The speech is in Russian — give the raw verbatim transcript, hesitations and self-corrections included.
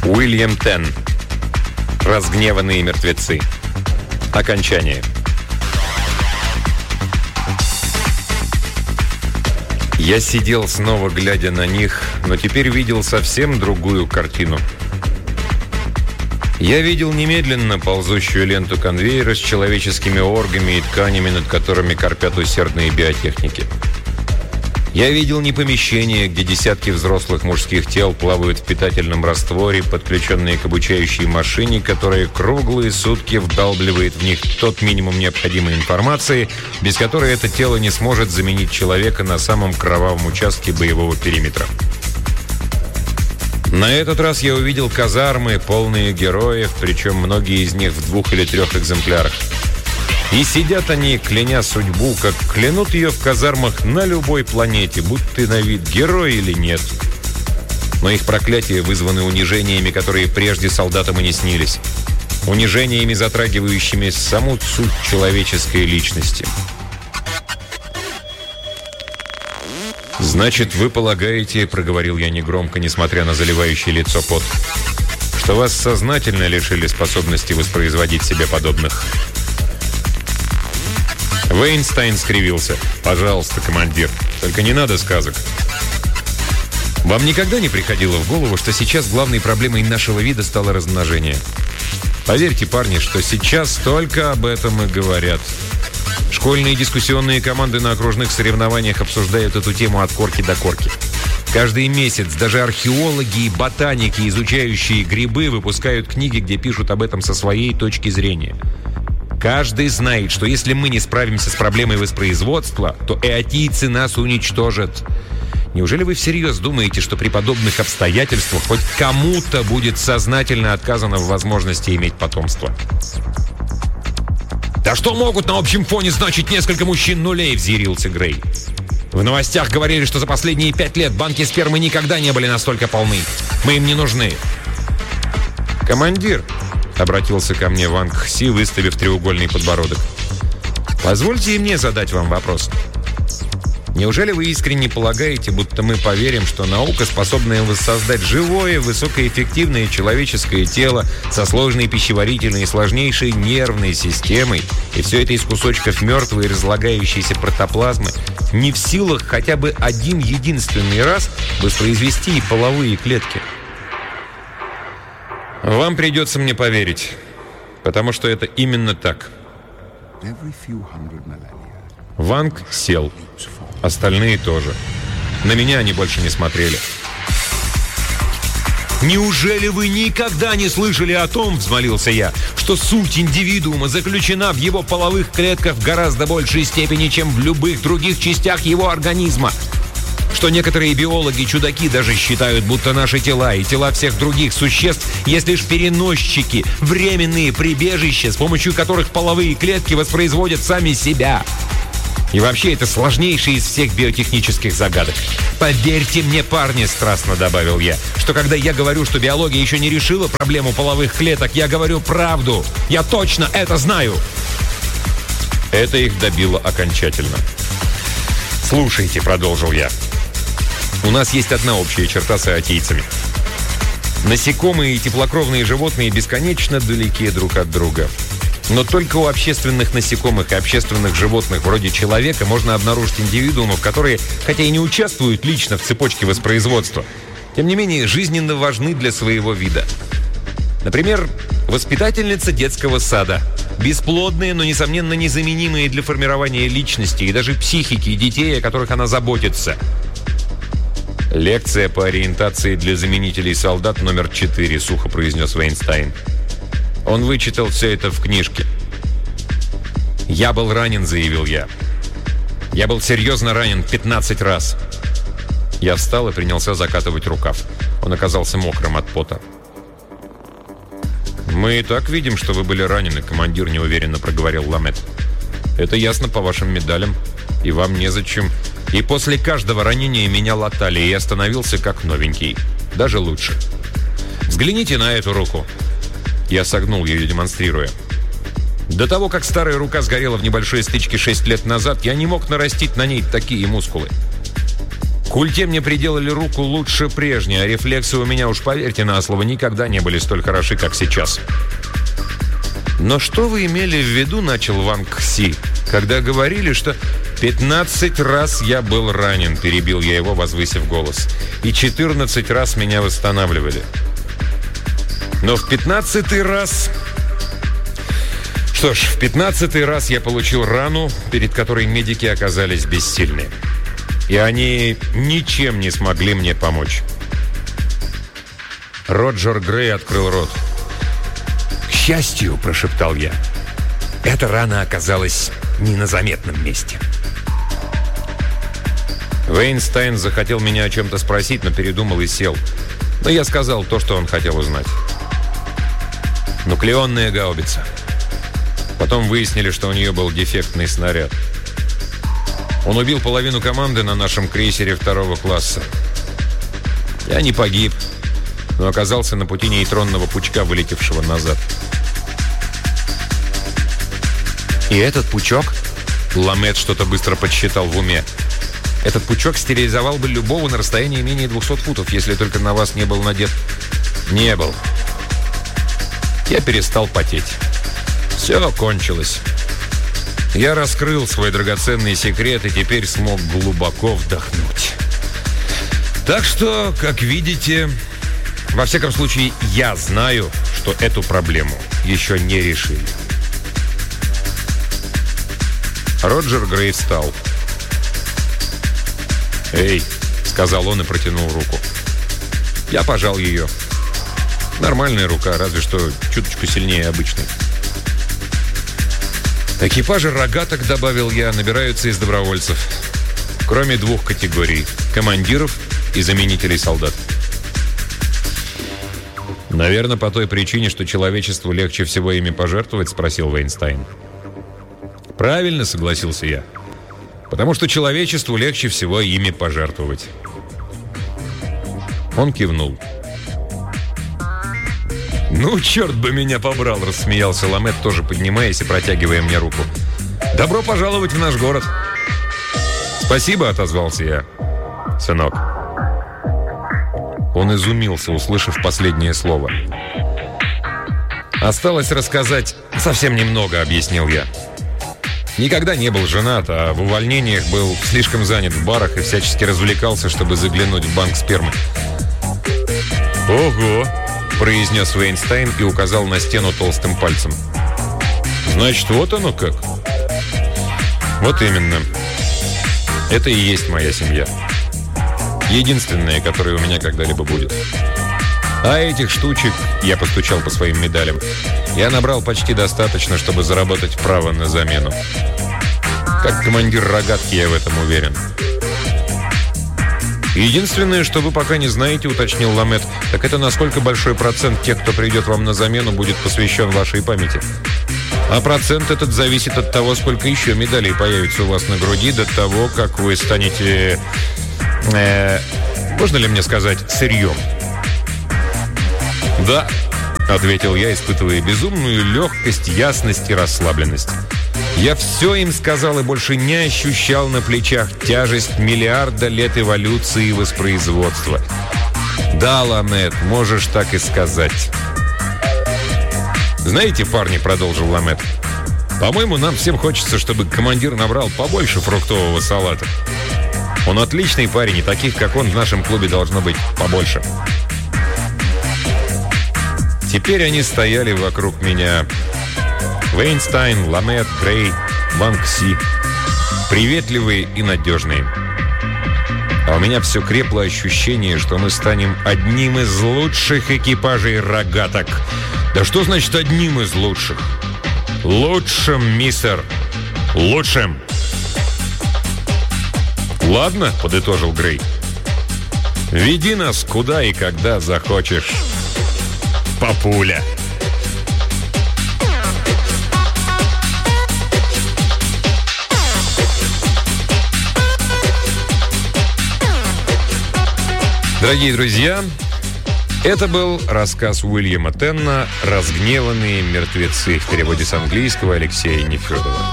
Уильям Тен. Разгневанные мертвецы. Окончание. Я сидел, снова глядя на них, но теперь видел совсем другую картину. Я видел немедленно ползущую ленту конвейера с человеческими органами и тканями, над которыми корпят усердные биотехники. Я видел не помещение, где десятки взрослых мужских тел плавают в питательном растворе, подключенные к обучающей машине, которая круглые сутки вдалбливает в них тот минимум необходимой информации, без которой это тело не сможет заменить человека на самом кровавом участке боевого периметра. На этот раз я увидел казармы, полные героев, причем многие из них в двух или трех экземплярах. И сидят они, кляня судьбу, как клянут ее в казармах на любой планете, будь ты на вид герой или нет. Но их проклятия вызваны унижениями, которые прежде солдатам и не снились. Унижениями, затрагивающими саму суть человеческой личности. «Значит, вы полагаете, — проговорил я негромко, несмотря на заливающее лицо пот, — что вас сознательно лишили способности воспроизводить себе подобных?» Вейнстайн скривился. «Пожалуйста, командир, только не надо сказок. Вам никогда не приходило в голову, что сейчас главной проблемой нашего вида стало размножение? Поверьте, парни, что сейчас только об этом и говорят. Школьные дискуссионные команды на окружных соревнованиях обсуждают эту тему от корки до корки. Каждый месяц даже археологи и ботаники, изучающие грибы, выпускают книги, где пишут об этом со своей точки зрения. Каждый знает, что если мы не справимся с проблемой воспроизводства, то эотийцы нас уничтожат. Неужели вы всерьез думаете, что при подобных обстоятельствах хоть кому-то будет сознательно отказано в возможности иметь потомство?» «Да что могут на общем фоне значить несколько мужчин нулей?» — взъярился Грей. «В новостях говорили, что за последние пять лет банки спермы никогда не были настолько полны. Мы им не нужны». «Командир», — обратился ко мне Ванг Хси, выставив треугольный подбородок, «позвольте и мне задать вам вопрос. Неужели вы искренне полагаете, будто мы поверим, что наука, способная воссоздать живое, высокоэффективное человеческое тело со сложной пищеварительной и сложнейшей нервной системой, и все это из кусочков мертвой и разлагающейся протоплазмы, не в силах хотя бы один единственный раз воспроизвести и половые клетки?» «Вам придется мне поверить, потому что это именно так». Ванг сел. Остальные тоже. На меня они больше не смотрели. «Неужели вы никогда не слышали о том, — взмолился я, — что суть индивидуума заключена в его половых клетках в гораздо большей степени, чем в любых других частях его организма? Что некоторые биологи-чудаки даже считают, будто наши тела и тела всех других существ есть лишь переносчики, временные прибежища, с помощью которых половые клетки воспроизводят сами себя. И вообще, это сложнейшая из всех биотехнических загадок. Поверьте мне, парни, — страстно добавил я, — что когда я говорю, что биология еще не решила проблему половых клеток, я говорю правду. Я точно это знаю». Это их добило окончательно. «Слушайте, — продолжил я, — у нас есть одна общая черта с эотийцами. Насекомые и теплокровные животные бесконечно далеки друг от друга. Но только у общественных насекомых и общественных животных вроде человека можно обнаружить индивидуумов, которые, хотя и не участвуют лично в цепочке воспроизводства, тем не менее жизненно важны для своего вида. Например, воспитательница детского сада. Бесплодная, но, несомненно, незаменимая для формирования личности и даже психики детей, о которых она заботится. «Лекция по ориентации для заменителей солдат номер четыре», — сухо произнес Вейнстайн. Он вычитал все это в книжке. «Я был ранен», — заявил я. «Я был серьезно ранен пятнадцать раз». Я встал и принялся закатывать рукав. Он оказался мокрым от пота. «Мы и так видим, что вы были ранены», — командир неуверенно проговорил Ламет. «Это ясно по вашим медалям. И вам незачем. И после каждого ранения меня латали, и я становился как новенький. Даже лучше. Взгляните на эту руку». Я согнул ее, демонстрируя. До того, как старая рука сгорела в небольшой стычке шесть лет назад, я не мог нарастить на ней такие мускулы. культе мне приделали руку лучше прежней, а рефлексы у меня, уж поверьте на слово, никогда не были столь хороши, как сейчас. «Но что вы имели в виду, — начал Ванг Кси, — когда говорили, что...» «Пятнадцать раз я был ранен», — перебил я его, возвысив голос. «И четырнадцать раз меня восстанавливали. Но в пятнадцатый раз...» Что ж, в пятнадцатый раз я получил рану, перед которой медики оказались бессильны. И они ничем не смогли мне помочь. Роджер Грей открыл рот. «К счастью, — прошептал я, — эта рана оказалась не на заметном месте». Вейнстайн захотел меня о чем-то спросить, но передумал и сел. Но я сказал то, что он хотел узнать. Нуклеонная гаубица. Потом выяснили, что у нее был дефектный снаряд. Он убил половину команды на нашем крейсере второго класса. Я не погиб, но оказался на пути нейтронного пучка, вылетевшего назад. И этот пучок? Ламет что-то быстро подсчитал в уме. Этот пучок стерилизовал бы любого на расстоянии менее двухсот футов, если только на вас не был надет. Не был. Я перестал потеть. Все кончилось. Я раскрыл свой драгоценный секрет и теперь смог глубоко вдохнуть. Так что, как видите, во всяком случае, я знаю, что эту проблему еще не решили. Роджер Грей встал. «Эй», — сказал он и протянул руку. Я пожал ее. Нормальная рука, разве что чуточку сильнее обычной. Экипажи рогаток, добавил я, набираются из добровольцев. Кроме двух категорий – командиров и заменителей солдат. «Наверное, по той причине, что человечеству легче всего ими пожертвовать?» – спросил Вейнстайн. «Правильно», – согласился я. «Потому что человечеству легче всего ими пожертвовать». Он кивнул. «Ну, черт бы меня побрал!» – рассмеялся Ламет, тоже поднимаясь и протягивая мне руку. «Добро пожаловать в наш город!» «Спасибо!» – отозвался я. «Сынок». Он изумился, услышав последнее слово. «Осталось рассказать совсем немного», – объяснил я. «Никогда не был женат, а в увольнениях был слишком занят в барах и всячески развлекался, чтобы заглянуть в банк спермы». «Ого!» – произнес Вейнстайн и указал на стену толстым пальцем. «Значит, вот оно как?» «Вот именно. Это и есть моя семья. Единственная, которая у меня когда-либо будет. А этих штучек, я постучал по своим медалям, я набрал почти достаточно, чтобы заработать право на замену. Как командир рогатки я в этом уверен». «Единственное, что вы пока не знаете, — уточнил Ламет, — так это насколько большой процент тех, кто придет вам на замену, будет посвящен вашей памяти. А процент этот зависит от того, сколько еще медалей появится у вас на груди, до того, как вы станете... Э, можно ли мне сказать, сырьем?» «Да», — ответил я, испытывая безумную легкость, ясность и расслабленность. Я все им сказал и больше не ощущал на плечах тяжесть миллиарда лет эволюции и воспроизводства. «Да, Ламет, можешь так и сказать». «Знаете, парни, — продолжил Ламет, — по-моему, нам всем хочется, чтобы командир набрал побольше фруктового салата. Он отличный парень, и таких, как он, в нашем клубе должно быть побольше». Теперь они стояли вокруг меня. Вейнстайн, Ламет, Грей, Ванг Кси. Приветливые и надежные. А у меня все крепло ощущение, что мы станем одним из лучших экипажей рогаток. Да что значит одним из лучших? Лучшим, мистер. Лучшим. «Ладно», — подытожил Грей. «Веди нас куда и когда захочешь, папуля». Дорогие друзья, это был рассказ Уильяма Тенна «Разгневанные мертвецы» в переводе с английского Алексея Нефедова.